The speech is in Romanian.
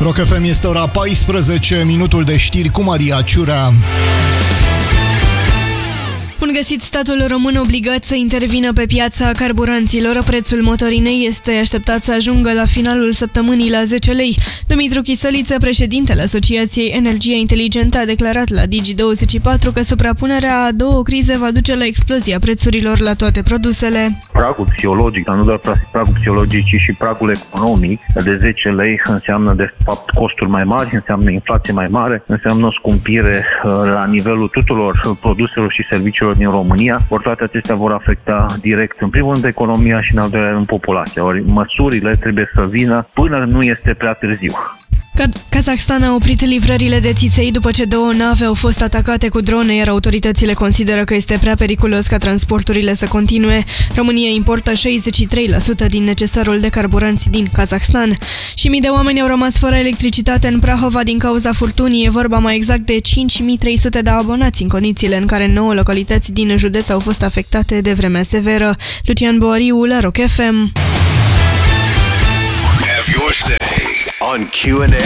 Rock FM, este ora 14, minutul de știri cu Maria Ciurea. Bun găsit! Statul român obligat să intervină pe piața carburanților. Prețul motorinei este așteptat să ajungă la finalul săptămânii la 10 lei. Dumitru Chisăliță, președintele Asociației Energia Inteligentă, a declarat la Digi24 că suprapunerea a două crize va duce la explozia prețurilor la toate produsele. Pragul psihologic, dar nu doar pragul psihologic, ci și pragul economic de 10 lei înseamnă de fapt costuri mai mari, înseamnă inflație mai mare, înseamnă o scumpire la nivelul tuturor produselor și serviciilor din România. Ori toate acestea vor afecta direct, în primul rând, economia și în al doilea rând populația. Ori măsurile trebuie să vină până nu este prea târziu. Kazahstan a oprit livrările de țiței după ce două nave au fost atacate cu drone, iar autoritățile consideră că este prea periculos ca transporturile să continue. România importă 63% din necesarul de carburanți din Kazahstan. Și mii de oameni au rămas fără electricitate în Prahova din cauza furtunii. E vorba mai exact de 5300 de abonați în condițiile în care 9 localități din județ au fost afectate de vremea severă. Lucian Boariu la Rock FM. Have your say on Q&A.